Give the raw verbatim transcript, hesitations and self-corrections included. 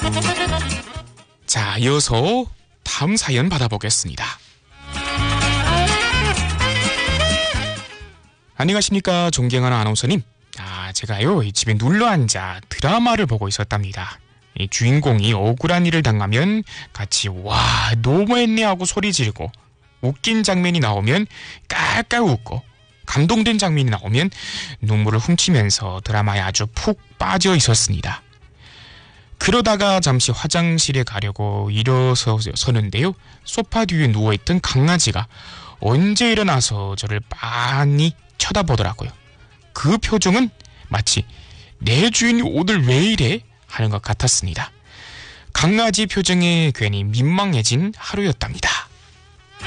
자, 이어서 다음 사연 받아보겠습니다. 안녕하십니까, 존경하는 아나운서님. 아, 제가요, 이 집에 눌러앉아 드라마를 보고 있었답니다. 이 주인공이 억울한 일을 당하면 같이 와, 너무했네 하고 소리 지르고, 웃긴 장면이 나오면 깔깔 웃고, 감동된 장면이 나오면 눈물을 훔치면서 드라마에 아주 푹 빠져 있었습니다. 그러다가 잠시 화장실에 가려고 일어서는데요, 소파 뒤에 누워있던 강아지가 언제 일어나서 저를 빤히 쳐다보더라고요. 그 표정은 마치 내 주인이 오늘 왜 이래? 하는 것 같았습니다. 강아지 표정에 괜히 민망해진 하루였답니다.